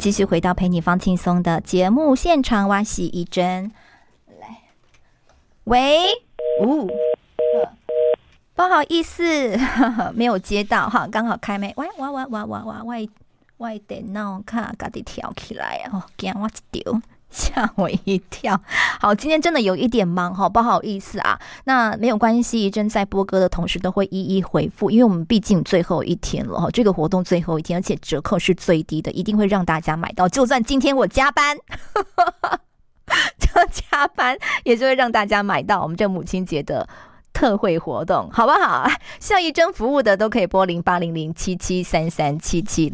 继续回到陪你放轻松的节目现场，我是怡珍。来，喂，不好意思，没有接到哈，刚好开麦。喂，我电脑卡自己跳起来哦，惊我一跳。吓我一跳！好，今天真的有一点忙哈，不好意思啊。那没有关系，正在播歌的同时都会一一回复，因为我们毕竟最后一天了哈，这个活动最后一天，而且折扣是最低的，一定会让大家买到。就算今天我加班，就加班也是会让大家买到我们这母亲节的特惠活动，好不好？需要一针服务的都可以拨0800773377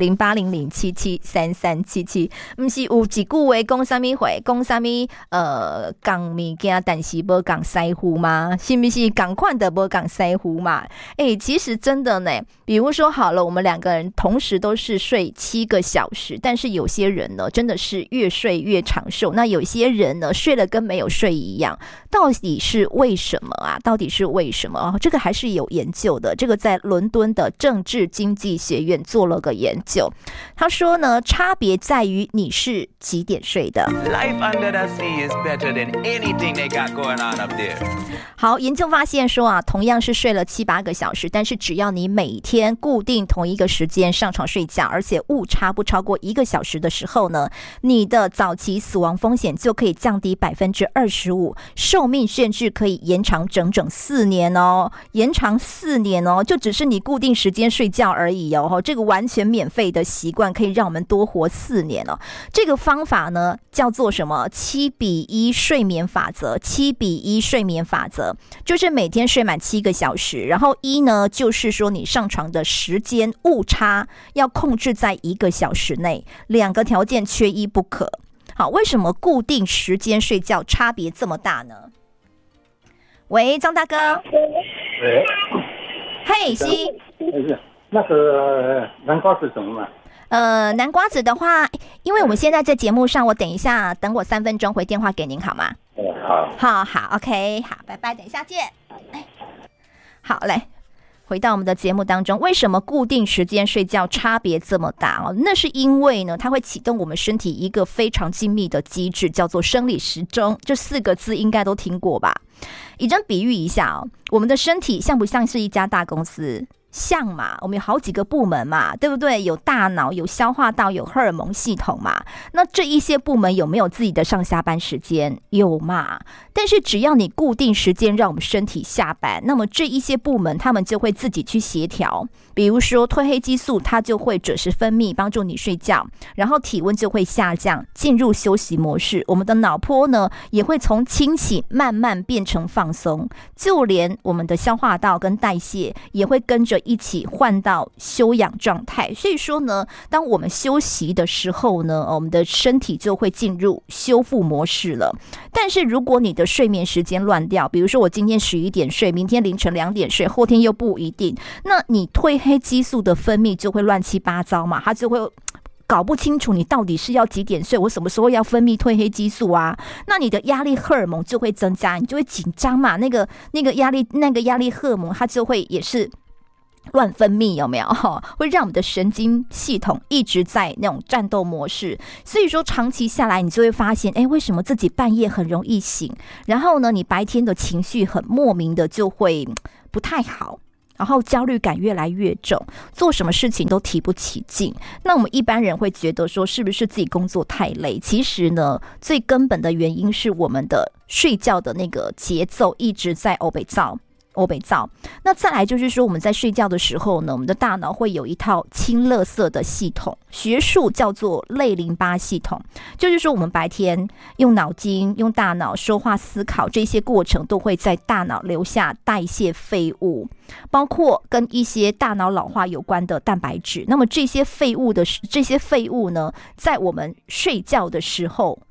0800773377。不是有一句话讲什么会讲什么讲物件，但是无讲师傅吗？是不是同款的无讲师傅嘛？其实真的呢，比如说好了，我们两个人同时都是睡7个小时，但是有些人呢，真的是越睡越长寿。那有些人呢，睡了跟没有睡一样，到底是为什么啊？到底是为什么？这个还是有研究的。这个在伦敦的政治经济学院做了个研究，他说呢，差别在于你是几点睡的。Life under the sea is better than anything they got going on up there。 好，研究发现说啊，同样是睡了7-8个小时，但是只要你每天固定同一个时间上床睡觉，而且误差不超过1个小时的时候呢，你的早期死亡风险就可以降低25%，寿命甚至可以延长整整4年哦，延长4年哦，就只是你固定时间睡觉而已哦，这个完全免费的习惯可以让我们多活4年哦。这个方法呢叫做什么？7:1睡眠法则。7:1睡眠法则就是每天睡满7个小时，然后1呢就是说你上床的时间误差要控制在1个小时内，2个条件缺一不可。好，为什么固定时间睡觉差别这么大呢？喂，张大哥。 喂， 嘿，是那个南瓜子怎么买？ 南瓜子的话，因为我们现在在节目上，我等我3分钟回电话给您好吗？好 OK， 好，拜拜，等一下见。好，来回到我们的节目当中，为什么固定时间睡觉差别这么大哦？那是因为呢，它会启动我们身体一个非常精密的机制，叫做生理时钟。这4个字应该都听过吧？以这比喻一下哦，我们的身体像不像是一家大公司？像嘛，我们有好几个部门嘛，对不对？有大脑，有消化道，有荷尔蒙系统嘛。那这一些部门有没有自己的上下班时间？有嘛。但是只要你固定时间让我们身体下班，那么这一些部门他们就会自己去协调。比如说褪黑激素，它就会准时分泌，帮助你睡觉，然后体温就会下降，进入休息模式。我们的脑波呢，也会从清醒慢慢变成放松，就连我们的消化道跟代谢也会跟着一起换到休养状态。所以说呢，当我们休息的时候呢，我们的身体就会进入修复模式了。但是如果你的睡眠时间乱掉，比如说我今天11点睡，明天凌晨2点睡，后天又不一定，那你褪黑激素的分泌就会乱七八糟嘛，它就会搞不清楚你到底是要几点睡，我什么时候要分泌褪黑激素啊？那你的压力荷尔蒙就会增加，你就会紧张嘛，那个压力荷尔蒙它就会也是乱分泌，有没有？会让我们的神经系统一直在那种战斗模式。所以说长期下来，你就会发现，为什么自己半夜很容易醒？然后呢，你白天的情绪很莫名的就会不太好。然后焦虑感越来越重，做什么事情都提不起劲。那我们一般人会觉得说，是不是自己工作太累？其实呢，最根本的原因是我们的睡觉的那个节奏一直在欧北造。那再来就是说，我们在睡觉的时候呢，我们的大脑会有一套清垃圾的系统，学术叫做类淋巴系统。就是说，我们白天用脑筋、用大脑说话、思考这些过程，都会在大脑留下代谢废物，包括跟一些大脑老化有关的蛋白质。那么这些废物呢，在我们睡觉的时候，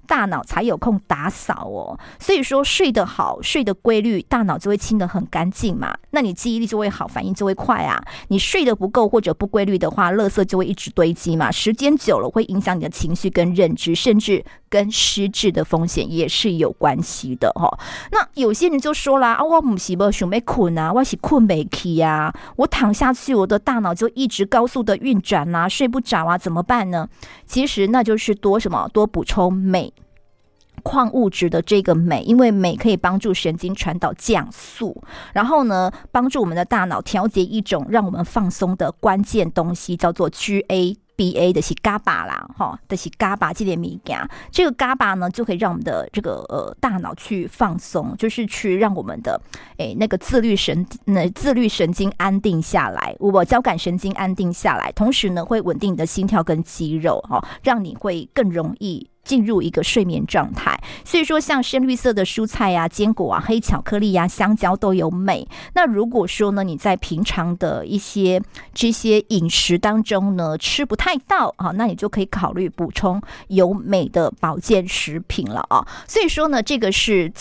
大脑才有空打扫哦。所以说睡得好，睡得规律，大脑就会清得很干净嘛，那你记忆力就会好，反应就会快啊。你睡得不够或者不规律的话，垃圾就会一直堆积嘛，时间久了会影响你的情绪跟认知，甚至跟失智的风险也是有关系的哦。那有些人就说啦，啊，我不是没想要困啊，我是困不起啊，我躺下去，我的大脑就一直高速的运转啊，睡不着啊，怎么办呢？其实那就是多补充镁。矿物质的这个镁，因为镁可以帮助神经传导降速，然后呢，帮助我们的大脑调节一种让我们放松的关键东西，叫做 GABA 的是 GABA 啦，的是 GABA 这点物件，这个 GABA 呢就可以让我们的这个大脑去放松，就是去让我们的那个自律神经安定下来，交感神经安定下来，同时呢会稳定你的心跳跟肌肉，让你会更容易进入一个睡眠状态。所以说像深绿色的蔬菜啊、坚果啊、黑巧克力啊、香蕉都有镁。那如果说呢你在平常的这些饮食当中呢吃不太到啊，那你就可以考虑补充有镁的保健食品了啊。所以说呢这个是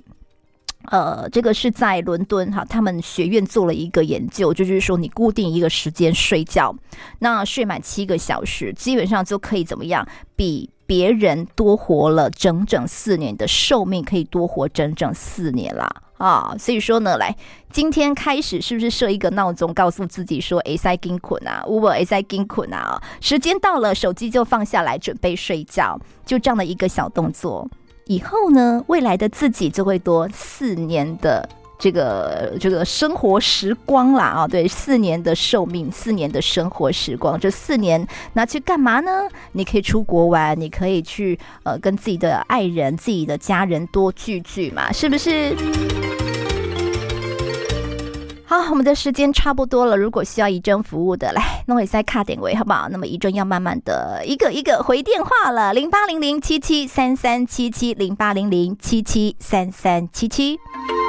在伦敦他们学院做了一个研究，就是说你固定一个时间睡觉，那睡满7个小时，基本上就可以怎么样，比别人多活了整整4年的寿命，可以多活整整4年啦啊！所以说呢，来今天开始是不是设一个闹钟，告诉自己说会使紧困啊，有没会使紧困啊？时间到了，手机就放下来，准备睡觉，就这样的一个小动作。以后呢，未来的自己就会多4年的这个生活时光啦啊，对，4年的寿命，4年的生活时光，这4年拿去干嘛呢？你可以出国玩，你可以去跟自己的爱人、自己的家人多聚聚嘛，是不是？好，我们的时间差不多了。如果需要移诊服务的，来弄一下卡点位好不好？那么移诊要慢慢的一个一个回电话了，0800773377，0800773377。